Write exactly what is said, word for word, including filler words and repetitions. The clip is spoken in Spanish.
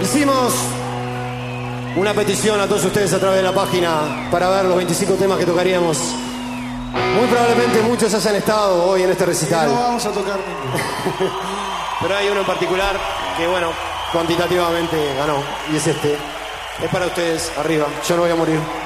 Hicimos una petición a todos ustedes a través de la página para ver los veinticinco temas que tocaríamos. Muy probablemente muchos hayan estado hoy en este recital. No vamos a tocar ninguno. Pero hay uno en particular que, bueno, cuantitativamente ganó. Y es este. Es para ustedes, arriba. Yo no voy a morir.